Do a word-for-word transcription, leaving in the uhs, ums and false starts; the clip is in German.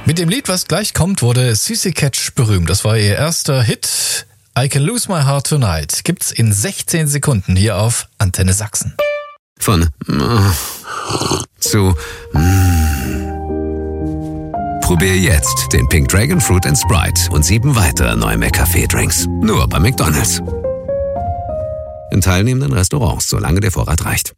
Mit dem Lied, was gleich kommt, wurde Sissy Catch berühmt. Das war ihr erster Hit. I Can Lose My Heart Tonight gibt's in sechzehn Sekunden hier auf Antenne Sachsen. Von äh, zu äh. Probier jetzt den Pink Dragon Fruit and Sprite und sieben weitere neue McCafé-Drinks. Nur bei McDonald's. In teilnehmenden Restaurants, solange der Vorrat reicht.